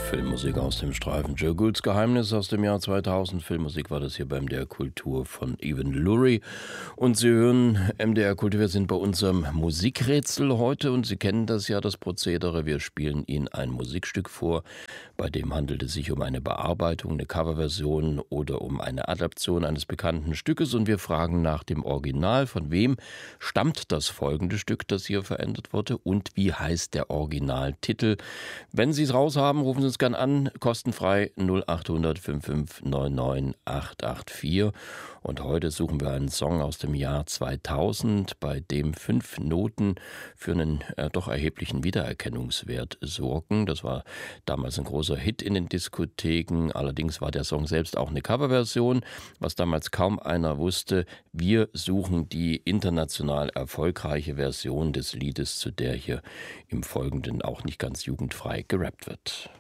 Filmmusik aus dem Streifen Joe Goulds Geheimnis aus dem Jahr 2000. Filmmusik war das hier beim MDR Kultur von Evan Lurie. Und Sie hören MDR Kultur, wir sind bei unserem Musikrätsel heute und Sie kennen das ja, das Prozedere. Wir spielen Ihnen ein Musikstück vor, bei dem handelt es sich um eine Bearbeitung, eine Coverversion oder um eine Adaption eines bekannten Stückes und wir fragen nach dem Original. Von wem stammt das folgende Stück, das hier verändert wurde und wie heißt der Originaltitel? Wenn Sie es raus haben, rufen Sie uns gern an, kostenfrei 0800 5599 884. Und heute suchen wir einen Song aus dem Jahr 2000, bei dem 5 Noten für einen doch erheblichen Wiedererkennungswert sorgen. Das war damals ein großer Hit in den Diskotheken. Allerdings war der Song selbst auch eine Coverversion, was damals kaum einer wusste. Wir suchen die international erfolgreiche Version des Liedes, zu der hier im Folgenden auch nicht ganz jugendfrei gerappt wird.